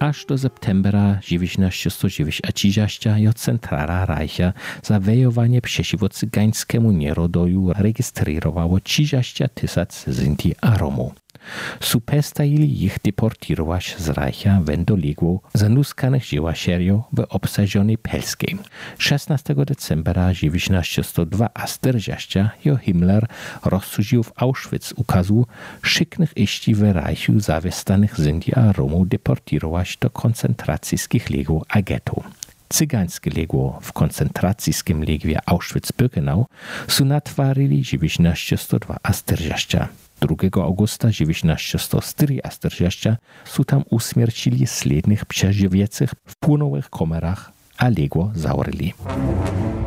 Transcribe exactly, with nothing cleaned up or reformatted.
Aż do septembra dziewiętnaście dziewięćdziesiąt jo centrala Reicha za wejowanie przeciwko cygańskiemu nierodoju rejestrowało trzydzieści tysięcy Sinti a Romów. Supestajili ich deportirować z Reicha wendoległo zanuskanych dziełasieriów w obsadzonej Pelskiej. szesnastego decembra dziewiętnaście czterdzieści jo Himmler rozsudził w Auschwitz ukazu szyknych iści w Reichu zawiestanych Sinti a Romów deportirować do koncentracyjskich legów a ghetto. Cygańskie legło w koncentracyjskim legwie Auschwitz-Birkenau są natwarili dziewiętnaście czterdzieści. drugiego augusta dziewiętnaście czterdzieści są tam usmiercili slednych przeżywiecych w płonowych komerach, a legło zaorili.